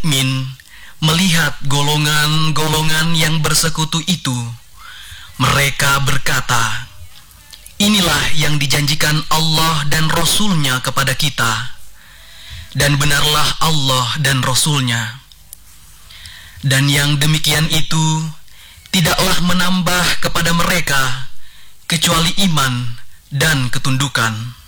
mukmin melihat golongan-golongan yang bersekutu itu, mereka berkata, "Inilah yang dijanjikan Allah dan Rasul-Nya kepada kita, dan benarlah Allah dan Rasul-Nya." Dan yang demikian itu tidaklah menambah kepada mereka kecuali iman dan ketundukan.